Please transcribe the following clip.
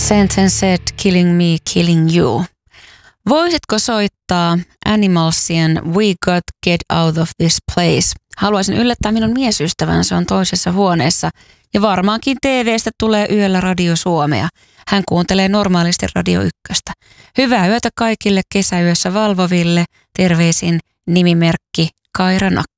Sentenced, Killing Me, Killing You. Voisitko soittaa Animalsien We Got Get Out of This Place? Haluaisin yllättää minun miesystävän, se on toisessa huoneessa. Ja varmaankin TV:stä tulee yöllä Radio Suomea. Hän kuuntelee normaalisti Radio 1. Hyvää yötä kaikille kesäyössä valvoville. Terveisin nimimerkki Kaira Nakki.